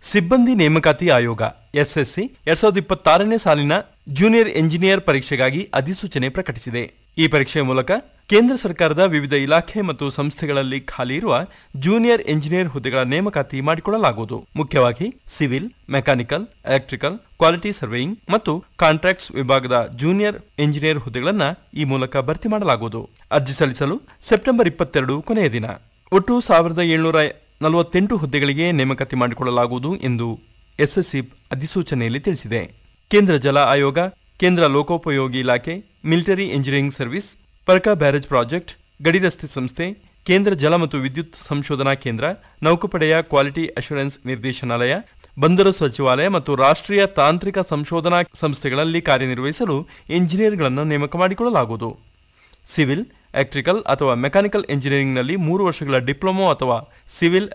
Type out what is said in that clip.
ಸಿಬ್ಬಂದಿ ನೇಮಕಾತಿ ಆಯೋಗ ಎಸ್ಎಸ್ಸಿ 2026ನೇ ಸಾಲಿನ ಜೂನಿಯರ್ ಎಂಜಿನಿಯರ್ ಪರೀಕ್ಷೆಗಾಗಿ ಅಧಿಸೂಚನೆ ಪ್ರಕಟಿಸಿದೆ. ಈ ಪರೀಕ್ಷೆಯ ಮೂಲಕ ಕೇಂದ್ರ ಸರ್ಕಾರದ ವಿವಿಧ ಇಲಾಖೆ ಮತ್ತು ಸಂಸ್ಥೆಗಳಲ್ಲಿ ಖಾಲಿ ಇರುವ ಜೂನಿಯರ್ ಎಂಜಿನಿಯರ್ ಹುದ್ದೆಗಳ ನೇಮಕಾತಿ ಮಾಡಿಕೊಳ್ಳಲಾಗುವುದು. ಮುಖ್ಯವಾಗಿ civil, mechanical, electrical, quality surveying ಮತ್ತು ಕಾಂಟ್ರಾಕ್ಟ್ಸ್ ವಿಭಾಗದ ಜೂನಿಯರ್ ಎಂಜಿನಿಯರ್ ಹುದ್ದೆಗಳನ್ನು ಈ ಮೂಲಕ ಭರ್ತಿ ಮಾಡಲಾಗುವುದು. ಅರ್ಜಿ ಸಲ್ಲಿಸಲು ಸೆಪ್ಟೆಂಬರ್ 22 ಕೊನೆಯ ದಿನ. ಒಟ್ಟು 1748 ಹುದ್ದೆಗಳಿಗೆ ನೇಮಕಾತಿ ಮಾಡಿಕೊಳ್ಳಲಾಗುವುದು ಎಂದು ಎಸ್ಎಸ್ಸಿ ಅಧಿಸೂಚನೆಯಲ್ಲಿ ತಿಳಿಸಿದೆ. ಕೇಂದ್ರ ಜಲ ಆಯೋಗ, ಕೇಂದ್ರ ಲೋಕೋಪಯೋಗಿ ಇಲಾಖೆ, military engineering service, ಪರ್ಕಾ barrage project, ಗಡಿ ರಸ್ತೆ ಸಂಸ್ಥೆ, ಕೇಂದ್ರ ಜಲ ಮತ್ತು ವಿದ್ಯುತ್ ಸಂಶೋಧನಾ ಕೇಂದ್ರ, ನೌಕಾಪಡೆಯ ಕ್ವಾಲಿಟಿ ಅಶ್ಯೂರೆನ್ಸ್ ನಿರ್ದೇಶನಾಲಯ, ಬಂದರು ಸಚಿವಾಲಯ ಮತ್ತು ರಾಷ್ಟ್ರೀಯ ತಾಂತ್ರಿಕ ಸಂಶೋಧನಾ ಸಂಸ್ಥೆಗಳಲ್ಲಿ ಕಾರ್ಯನಿರ್ವಹಿಸಲು ಇಂಜಿನಿಯರ್ಗಳನ್ನು ನೇಮಕ ಮಾಡಿಕೊಳ್ಳಲಾಗುವುದು. ಸಿವಿಲ್, ಎಲೆಕ್ಟ್ರಿಕಲ್ ಅಥವಾ ಮೆಕ್ಯಾನಿಕಲ್ ಇಂಜಿನಿಯರಿಂಗ್ನಲ್ಲಿ 3 ವರ್ಷಗಳ ಡಿಪ್ಲೊಮೊ ಅಥವಾ ಸಿವಿಲ್